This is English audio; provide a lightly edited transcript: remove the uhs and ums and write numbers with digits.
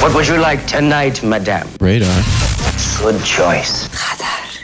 What would you like tonight, madame? Radar. Good choice. Radar.